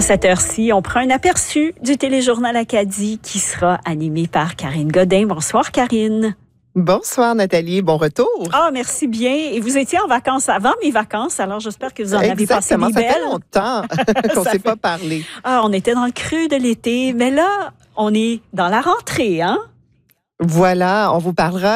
À cette heure-ci, on prend un aperçu du téléjournal Acadie qui sera animé par Karine Godin. Bonsoir, Karine. Bonsoir Nathalie, bon retour. Ah, merci bien. Et vous étiez en vacances avant mes vacances, alors j'espère que vous en avez passé des belles. Ça fait longtemps qu'on ne s'est pas parlé. Ah, on était dans le creux de l'été, mais là, on est dans la rentrée, hein? Voilà, on vous parlera